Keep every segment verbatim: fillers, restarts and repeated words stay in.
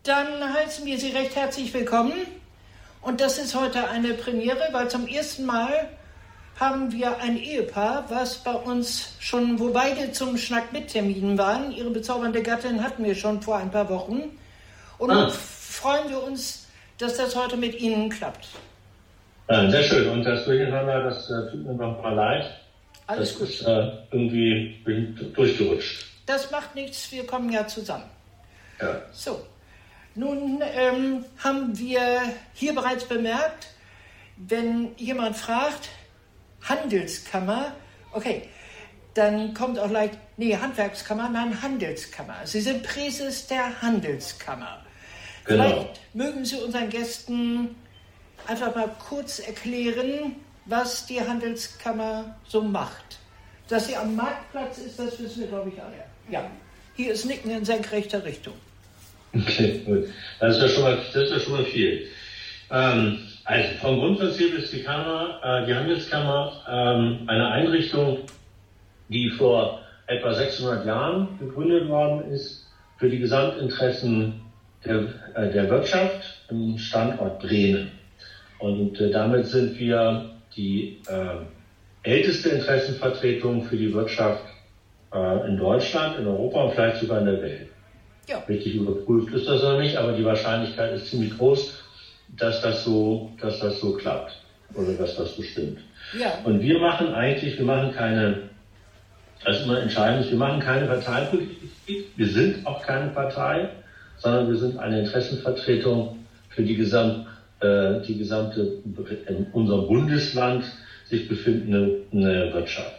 Dann heißen wir Sie recht herzlich willkommen. Und das ist heute eine Premiere, weil zum ersten Mal haben wir ein Ehepaar, was bei uns schon, wo beide zum Schnack mit Terminen waren. Ihre bezaubernde Gattin hatten wir schon vor ein paar Wochen. Und Ah. nun freuen wir uns, dass das heute mit Ihnen klappt. Ja, sehr schön. Und das Durcheinander, das äh, tut mir noch mal leid. Alles das gut. ist äh, irgendwie bin durchgerutscht. Das macht nichts, wir kommen ja zusammen. Ja. So, nun ähm, haben wir hier bereits bemerkt, wenn jemand fragt, Handelskammer, okay, dann kommt auch leicht, nee, Handwerkskammer, nein, Handelskammer. Sie sind Präses der Handelskammer. Genau. Vielleicht mögen Sie unseren Gästen einfach mal kurz erklären, was die Handelskammer so macht. Dass sie am Marktplatz ist, das wissen wir, glaube ich, alle. Ja, hier ist Nicken in senkrechter Richtung. Okay, gut. Das ist ja schon mal, das ist ja schon mal viel. Ähm, also vom Grundprinzip ist die Kammer, äh, die Handelskammer, ähm, eine Einrichtung, die vor etwa sechshundert Jahren gegründet worden ist für die Gesamtinteressen der, äh, der Wirtschaft im Standort Bremen. Und äh, damit sind wir die äh, älteste Interessenvertretung für die Wirtschaft äh, in Deutschland, in Europa und vielleicht sogar in der Welt. Ja. Richtig überprüft ist das noch nicht, aber die Wahrscheinlichkeit ist ziemlich groß, dass das so, dass das so klappt oder dass das so stimmt. Ja. Und wir machen eigentlich, wir machen keine, das ist immer entscheidend, wir machen keine Parteipolitik, wir sind auch keine Partei, sondern wir sind eine Interessenvertretung für die, Gesamt, äh, die gesamte in unserem Bundesland sich befindende eine Wirtschaft.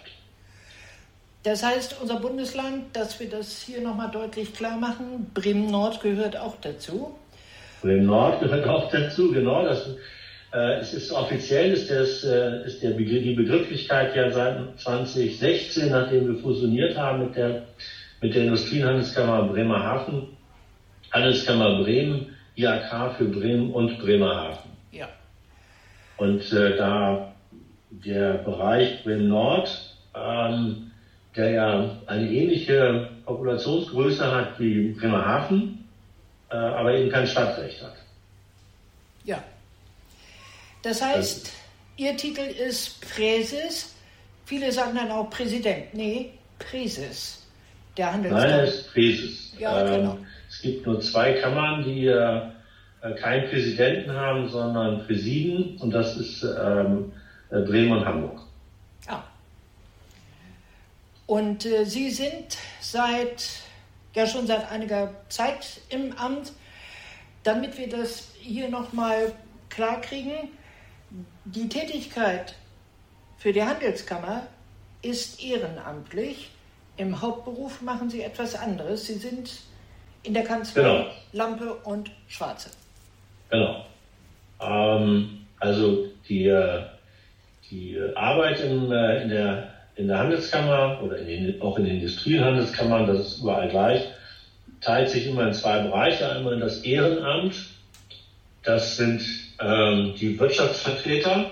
Das heißt, unser Bundesland, dass wir das hier nochmal deutlich klar machen, Bremen-Nord gehört auch dazu. Bremen-Nord gehört auch dazu, genau. Das, äh, es ist offiziell, ist, das, äh, ist der Begr- die Begrifflichkeit ja seit zwanzig sechzehn, nachdem wir fusioniert haben mit der, mit der Industrie- und Handelskammer Bremerhaven, Handelskammer Bremen, I H K für Bremen und Bremerhaven. Ja. Und äh, da der Bereich Bremen-Nord, ähm, der ja eine ähnliche Populationsgröße hat wie Bremerhaven, äh, aber eben kein Stadtrecht hat. Ja. Das heißt, das Ihr Titel ist Präses. Viele sagen dann auch Präsident. Nee, Präses der Handelskammer. Nein, er ist Präses. Ja, genau. Ähm, es gibt nur zwei Kammern, die äh, keinen Präsidenten haben, sondern Präsidien. Und das ist ähm, Bremen und Hamburg. Ah. Und äh, Sie sind seit, ja schon seit einiger Zeit im Amt. Damit wir das hier nochmal klar kriegen, die Tätigkeit für die Handelskammer ist ehrenamtlich. Im Hauptberuf machen Sie etwas anderes. Sie sind in der Kanzlei Genau. Lampe und Schwarze. Genau. Ähm, also die, die Arbeit in, in der in der Handelskammer oder in den, auch in den Industrie- und Handelskammern, das ist überall gleich, teilt sich immer in zwei Bereiche. Einmal in das Ehrenamt, das sind ähm, die Wirtschaftsvertreter,